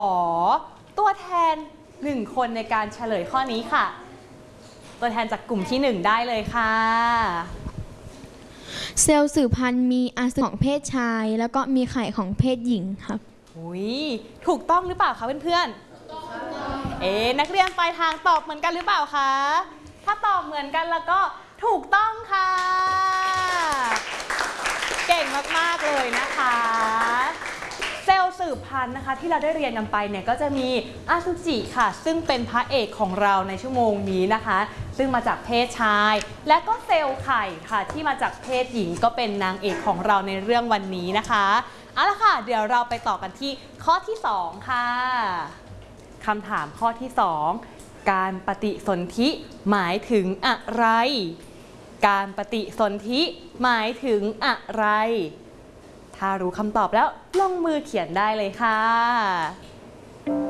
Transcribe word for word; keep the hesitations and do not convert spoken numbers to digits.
ขอตัวแทนหนึ่งคนในการเฉลยข้อนี้ค่ะตัวแทนจากกลุ่มที่หนึ่งได้เลยค่ะเซลล์สืบพันธุ์มีอาสืของเพศชายแล้วก็มีไข่ของเพศหญิงครับอุ้ยถูกต้องหรือเปล่าคะเพื่อนๆเอ๊นักเรียนปลายทางตอบเหมือนกันหรือเปล่าคะถ้าตอบเหมือนกันแล้วก็ถูกต้องค่ะเก่งมากๆเลยนะคะเซลล์สืบพันธุ์นะคะที่เราได้เรียนกันไปเนี่ยก็จะมีอสุจิค่ะซึ่งเป็นพระเอกของเราในชั่วโมงนี้นะคะซึ่งมาจากเพศชายและก็เซลล์ไข่ค่ะที่มาจากเพศหญิงก็เป็นนางเอกของเราในเรื่องวันนี้นะคะเอาละค่ะเดี๋ยวเราไปต่อกันที่ข้อที่สองค่ะคำถามข้อที่สองการปฏิสนธิหมายถึงอะไรการปฏิสนธิหมายถึงอะไรถ้ารู้คำตอบแล้วลงมือเขียนได้เลยค่ะ